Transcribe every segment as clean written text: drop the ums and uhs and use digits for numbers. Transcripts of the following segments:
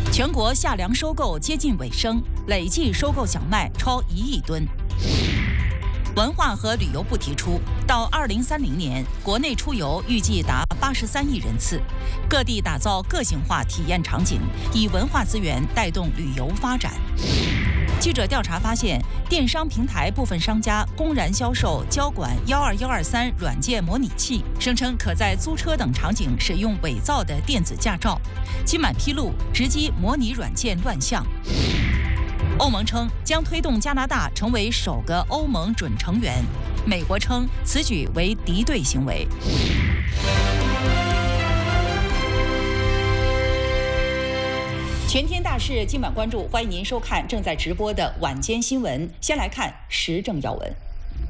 全国夏粮收购接近尾声，累计收购小麦超1亿吨。文化和旅游部提出，到2030年，国内出游预计达83亿人次，各地打造个性化体验场景，以文化资源带动旅游发展。记者调查发现，电商平台部分商家公然销售交管12123软件模拟器，声称可在租车等场景使用伪造的电子驾照。金满披露，直击模拟软件乱象。欧盟称将推动加拿大成为首个欧盟准成员，美国称此举为敌对行为。全天大事今晚关注，欢迎您收看正在直播的晚间新闻。先来看时政要闻。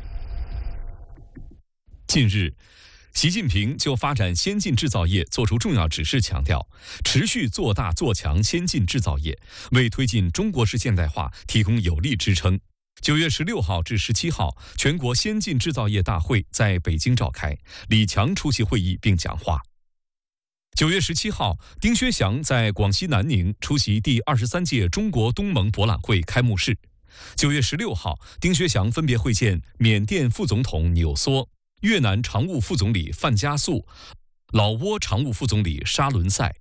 近日，习近平就发展先进制造业作出重要指示，强调持续做大做强先进制造业，为推进中国式现代化提供有力支撑。9月16号至17号，全国先进制造业大会在北京召开，李强出席会议并讲话。9月17号，丁薛祥在广西南宁出席第23届中国东盟博览会开幕式。9月16号，丁薛祥分别会见缅甸副总统纽梭、越南常务副总理范加素、老挝常务副总理沙伦塞。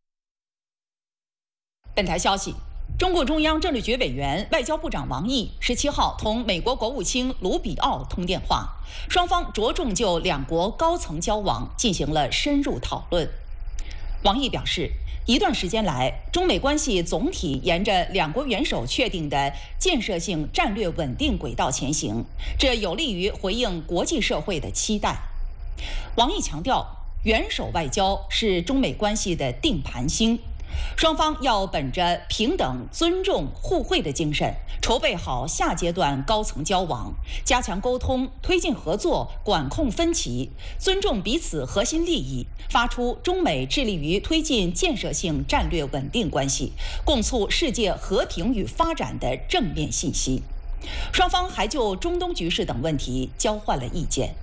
本台消息，中共中央政治局委员、外交部长王毅17号同美国国务卿卢比奥通电话，双方着重就两国高层交往进行了深入讨论。王毅表示，一段时间来，中美关系总体沿着两国元首确定的建设性战略稳定轨道前行，这有利于回应国际社会的期待。王毅强调，元首外交是中美关系的定盘星，双方要本着平等、尊重、互惠的精神，筹备好下阶段高层交往，加强沟通，推进合作，管控分歧，尊重彼此核心利益，发出中美致力于推进建设性战略稳定关系，共促世界和平与发展的正面信息。双方还就中东局势等问题交换了意见。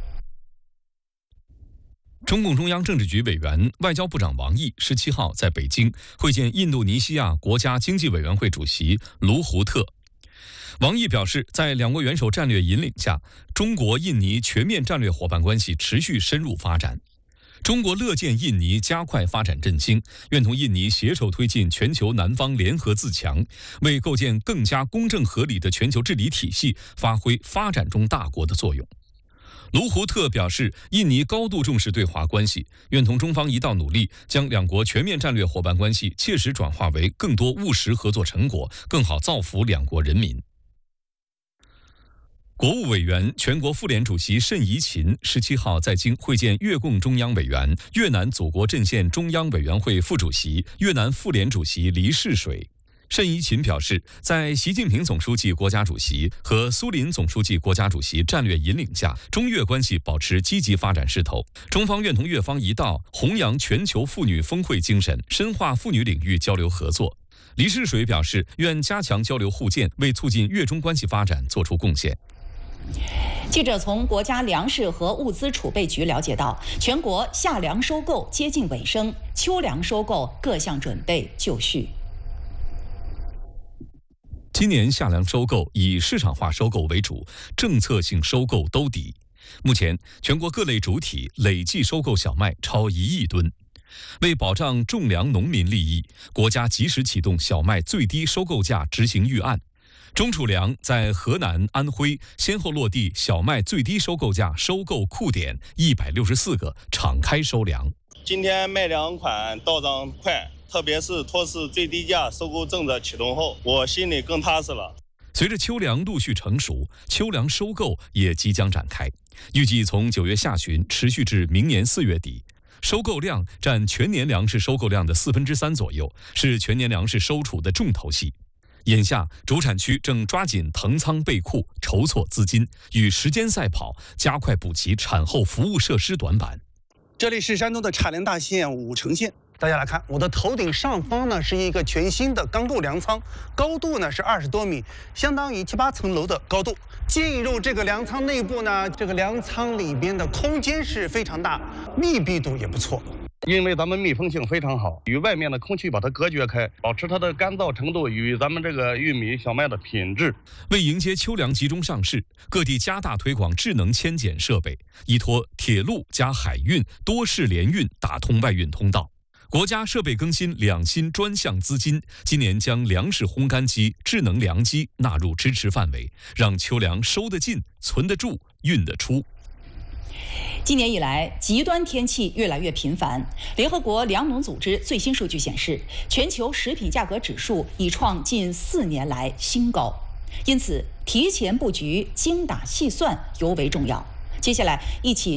中共中央政治局委员、外交部长王毅17号在北京会见印度尼西亚国家经济委员会主席卢胡特。王毅表示，在两国元首战略引领下，中国印尼全面战略伙伴关系持续深入发展。中国乐见印尼加快发展振兴，愿同印尼携手推进全球南方联合自强，为构建更加公正合理的全球治理体系发挥发展中大国的作用。卢胡特表示，印尼高度重视对华关系，愿同中方一道努力，将两国全面战略伙伴关系切实转化为更多务实合作成果，更好造福两国人民。国务委员、全国妇联主席谌贻琴17号在京会见越共中央委员、越南祖国阵线中央委员会副主席、越南妇联主席黎世水。谌贻琴表示，在习近平总书记国家主席和苏林总书记国家主席战略引领下，中越关系保持积极发展势头。中方愿同越方一道，弘扬全球妇女峰会精神，深化妇女领域交流合作。黎世水表示，愿加强交流互鉴，为促进越中关系发展作出贡献。 记者从国家粮食和物资储备局了解到，全国夏粮收购接近尾声，秋粮收购各项准备就绪。 今年夏粮收购以市场化收购为主，政策性收购兜底。目前，全国各类主体累计收购小麦超1亿吨。为保障种粮农民利益，国家及时启动小麦最低收购价执行预案。中储粮在河南、安徽先后落地小麦最低收购价收购库点164个，敞开收粮。 今天卖粮款到账快，特别是托市最低价收购政策启动后，我心里更踏实了。 随着秋粮陆续成熟，秋粮收购也即将展开，预计从9月下旬持续至明年4月底。收购量占全年粮食收购量的3/4左右，是全年粮食收储的重头戏。眼下，主产区正抓紧腾仓备库，筹措资金，与时间赛跑，加快补齐产后服务设施短板。 这里是山东的产粮大县武城县，大家来看，我的头顶上方呢是一个全新的钢构粮仓，高度呢是20多米，相当于7、8层楼的高度。进入这个粮仓内部呢，这个粮仓里边的空间是非常大，密闭度也不错。 因为咱们密封性非常好，与外面的空气把它隔绝开，保持它的干燥程度与咱们这个玉米小麦的品质。 为迎接秋粮集中上市，各地加大推广智能迁检设备，依托铁路加海运多式联运打通外运通道。国家设备更新2新专项资金，今年将粮食烘干机、智能粮机纳入支持范围，让秋粮收得进、存得住、运得出。 今年以来，极端天气越来越频繁。联合国粮农组织最新数据显示，全球食品价格指数已创近4年来新高。因此，提前布局、精打细算尤为重要。接下来，一起